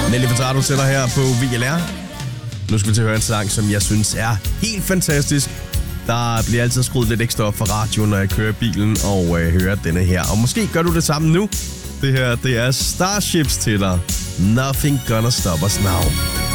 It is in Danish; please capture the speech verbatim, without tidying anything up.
Nelly Furtado sætter her på V L R. Nu skal vi til at høre en sang, som jeg synes er helt fantastisk. Der bliver altid skruet lidt ekstra op for radioen, når jeg kører bilen og øh, hører denne her. Og måske gør du det samme nu. Det her, det er Starships til dig. Nothing gonna stop us now.